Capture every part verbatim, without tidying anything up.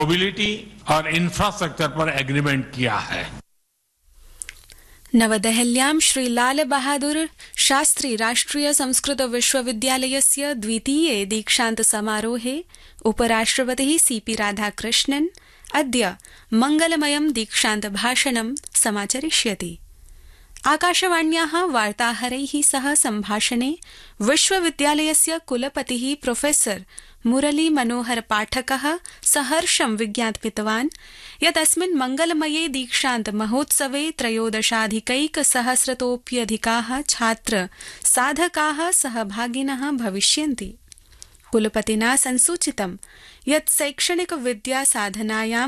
Mobility और infrastructure पर agreement किया है। नवदेहल्यां श्री लाल बहादुर शास्त्री राष्ट्रिय संस्कृत विश्वविद्यालयस्य द्वितीये दीक्षान्त समारोहे उपराष्ट्रपतिः सीपी राधाकृष्णन् अद्य मंगलमयं दीक्षान्त भाषणं समाचरिष्यति। आकाशवाण्याः वार्ताहरैः सह सम्भाषणे विश्वविद्यालयस्य कुलपतिः प्रोफेसर मुरली मनोहर पाठकः सहर्षं विज्ञापितवान् यत् अस्मिन् मंगलमये दीक्षान्त महोत्सवे त्रयोदशाधिकैकसहस्रतोऽप्यधिकाः छात्र साधकाः सहभागिनः भविष्यन्ति। कुलपतिना संसूचितं यत् शैक्षणिक विद्या साधनायां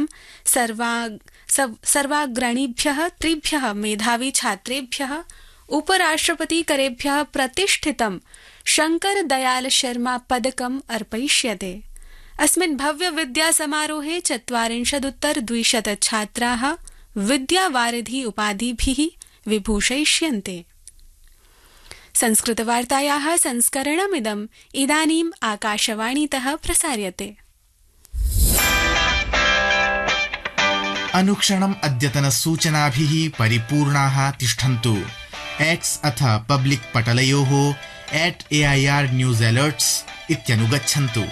सर्वाग्रणीभ्यः त्रिभ्यः मेधावी छात्रेभ्यः उपराष्ट्रपतिकरेभ्यः प्रतिष्ठितं शंकर दयाल शर्मा पदकम् अर्पयिष्यते। अस्मिन् भव्य विद्या समारोहे चत्वारिंशदुत्तर द्विशत छात्राः विद्यावारिधि उपाधिभिः विभूषयिष्यन्ते। संस्कृतवार्तायाः संस्करणमिदम् इदानीम् आकाशवाणीतः प्रसार्यते। अनुक्षणम् अद्यतन सूचनाभिः परिपूर्णाः तिष्ठन्तु। एक्स अथ public पटलयोः eight AIR news alerts इत्यनुगच्छन्तु।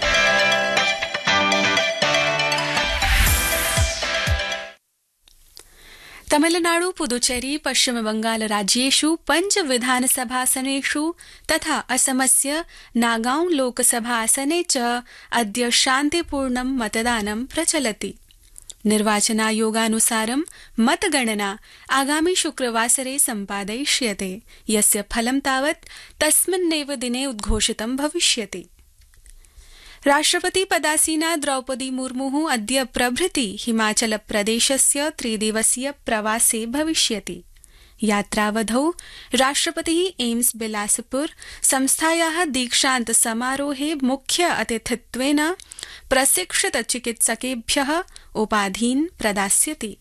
Tamil Nadu Puducherry पश्चिम बंगाल राज्येषु पंच विधानसभासनेषु तथा असमस्य नागांव लोकसभासने च अद्य शान्तिपूर्णं मतदानं प्रचलति। निर्वाचनायोगानुसारं मतगणना आगामि शुक्रवासरे सम्पादयिष्यते, यस्य फलं तावत् तस्मिन्नेव दिने उद्घोषितं भविष्यति। राष्ट्रपति पदासीना द्रौपदी मुर्मुः अद्य प्रभृति हिमाचल प्रदेशस्य त्रिदिवसीय प्रवासे भविष्यति। यात्रावधौ राष्ट्रपतिः एम्स बिलासपुर संस्थायाः दीक्षान्त समारोहे मुख्य अतिथित्वेन प्रशिक्षित चिकित्सकेभ्यः उपाधीन् प्रदास्यति।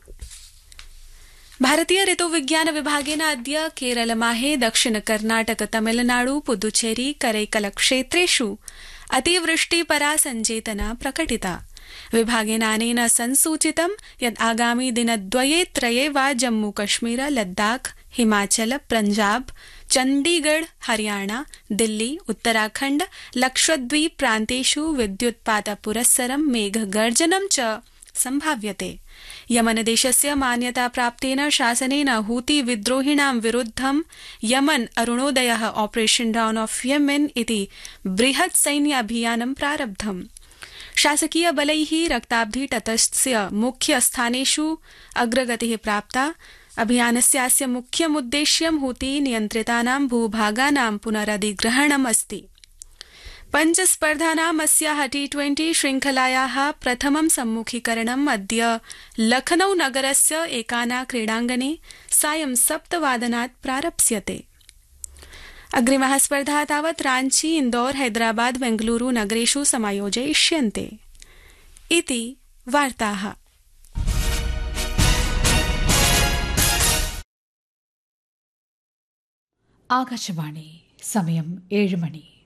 भारतीय ऋतुविज्ञान विभागेन अद्य केरलमाहे दक्षिण कर्नाटक तमिलनाडु पुदुचेरी करैकल क्षेत्रेषु अतिवृष्टिपरा सञ्चेतना प्रकटिता। विभागेनानेन संसूचितं यत् आगामि दिनद्वये त्रये वा जम्मू कश्मीर लद्दाख हिमाचल पंजाब चण्डीगढ़ हरियाणा दिल्ली उत्तराखण्ड लक्षद्वीप प्रान्तेषु विद्युत्पात पुरस्सरं मेघगर्जनं च सम्भाव्यते। यमन देशस्य मान्यता प्राप्तेन शासनेन हूती विद्रोहिणां विरुद्धं Yemen अरुणोदयः operation down of Yemen इति बृहत् सैन्याभियानं प्रारब्धम्। शासकीय बलैः रक्ताब्धि तटस्थस्य मुख्य स्थानेषु अग्रगतिः प्राप्ता। अभियानस्यास्य मुख्यमुद्देश्यं हूती नियन्त्रितानां भूभागानां पुनरधिग्रहणम् अस्ति। पञ्चस्पर्धानाम् अस्याः टी ट्वेंटी श्रृंखलायाः प्रथमं सम्मुखीकरणम् अद्य लखनऊ नगरस्य एकाना क्रीडाङ्गणे सायं सप्तवादनात् प्रारप्स्यते। अग्रिमः स्पर्धा तावत् रांची इंदौर हैदराबाद बेंगलुरु नगरेषु समायोजयिष्यन्ते। इति वार्ताः। ആകാശവാണി സമയം ഏഴ് മണി.